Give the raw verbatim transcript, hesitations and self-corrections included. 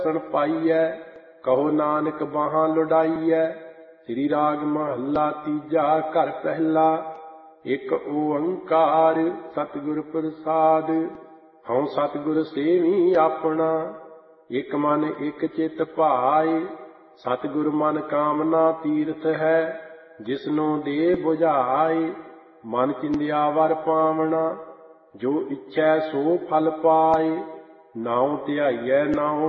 ਸਣ ਪਾਈਐ, ਕਹੋ ਨਾਨਕ ਬਾਹਾਂ ਲੁਡਾਈਐ। ਸ੍ਰੀ ਰਾਗ ਮਹੱਲਾ ਤੀਜਾ, ਘਰ ਪਹਿਲਾ। ਇੱਕ ਓੰਕਾਰ ਸਤਿਗੁਰ ਪ੍ਰਸਾਦ, ਹਉ ਸਤਿਗੁਰ ਸੇਵੀ ਆਪਣਾ। ਇੱਕ ਮਨ ਇੱਕ ਚਿਤ ਭਾਏ, ਸਤਿਗੁਰ ਮਨ ਕਾਮਨਾ ਤੀਰਥ ਹੈ। ਜਿਸਨੂੰ ਦੇ ਬੁਝਾਏ, ਮਨ ਚਿੰਦਿਆ ਵਰ ਪਾਵਣਾ। ਜੋ ਇੱਛੈ ਸੋ ਫਲ ਪਾਏ, ਨਾਉ ਧਿਆਈਐ ਨਾਉ